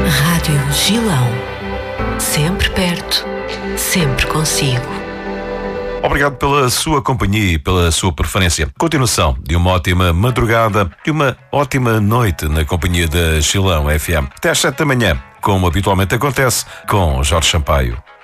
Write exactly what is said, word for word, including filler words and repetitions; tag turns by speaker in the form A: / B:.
A: Rádio Gilão. Sempre perto, sempre consigo.
B: Obrigado pela sua companhia e pela sua preferência. Continuação de uma ótima madrugada e uma ótima noite na companhia da Gilão F M. Até às sete da manhã, como habitualmente acontece, com Jorge Sampaio.